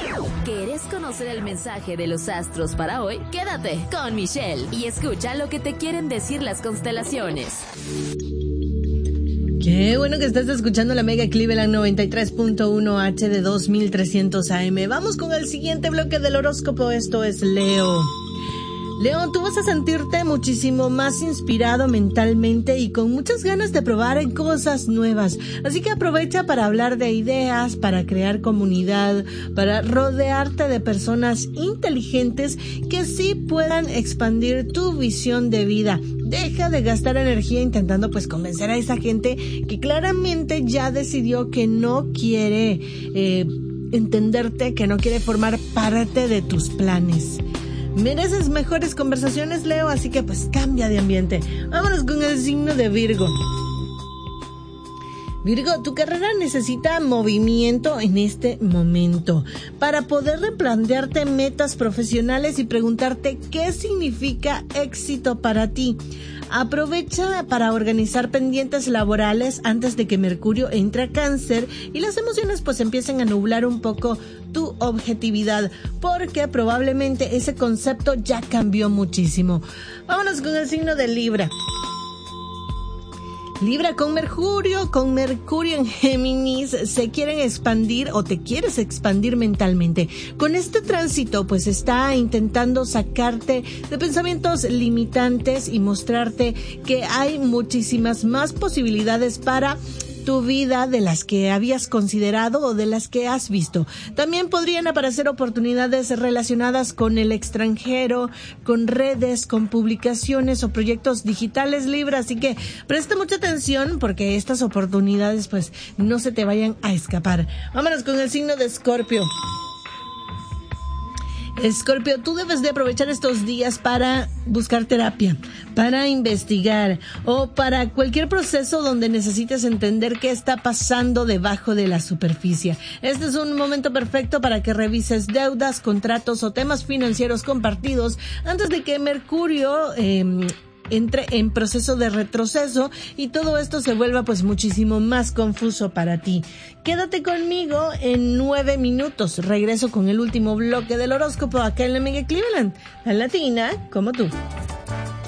¿Quieres conocer el mensaje de los astros para hoy? Quédate con Michelle y escucha lo que te quieren decir las constelaciones. Qué bueno que estás escuchando la Mega Cleveland 93.1 HD 2300 AM. Vamos con el siguiente bloque del horóscopo. Esto es Leo. Leo, tú vas a sentirte muchísimo más inspirado mentalmente y con muchas ganas de probar en cosas nuevas. Así que aprovecha para hablar de ideas, para crear comunidad, para rodearte de personas inteligentes que sí puedan expandir tu visión de vida. Deja de gastar energía intentando pues convencer a esa gente que claramente ya decidió que no quiere entenderte, que no quiere formar parte de tus planes. Mereces mejores conversaciones, Leo, así que pues cambia de ambiente. Vámonos con el signo de Virgo. Virgo, tu carrera necesita movimiento en este momento para poder replantearte metas profesionales y preguntarte qué significa éxito para ti. Aprovecha para organizar pendientes laborales antes de que Mercurio entre a Cáncer y las emociones pues empiecen a nublar un poco tu objetividad, porque probablemente ese concepto ya cambió muchísimo. Vámonos con el signo de Libra. Libra, con Mercurio en Géminis, se quieren expandir o te quieres expandir mentalmente. Con este tránsito, pues está intentando sacarte de pensamientos limitantes y mostrarte que hay muchísimas más posibilidades para tu vida de las que habías considerado o de las que has visto. También podrían aparecer oportunidades relacionadas con el extranjero, con redes, con publicaciones o proyectos digitales, Libra, así que presta mucha atención porque estas oportunidades pues no se te vayan a escapar. Vámonos con el signo de Escorpio. Escorpio, tú debes de aprovechar estos días para buscar terapia, para investigar o para cualquier proceso donde necesites entender qué está pasando debajo de la superficie. Este es un momento perfecto para que revises deudas, contratos o temas financieros compartidos antes de que Mercurio entre en proceso de retroceso y todo esto se vuelva pues muchísimo más confuso para ti. Quédate conmigo en 9 minutos. Regreso con el último bloque del horóscopo acá en la Mega Cleveland, la latina como tú.